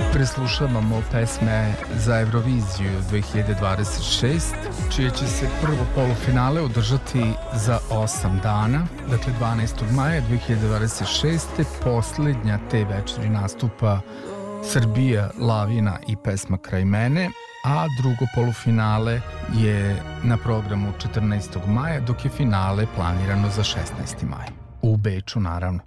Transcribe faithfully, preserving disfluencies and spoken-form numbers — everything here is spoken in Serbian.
Preslušavamo pesme za Euroviziju dve hiljade dvadeset šest, čije će se prvo polufinale održati za osam dana, dakle dvanaestog maja dve hiljade dvadeset šeste. Poslednja te večeri nastupa Srbija, Lavina i pesma Kraj mene, a drugo polufinale je na programu četrnaestog maja, dok je finale planirano za šesnaesti maj. U Beču, naravno.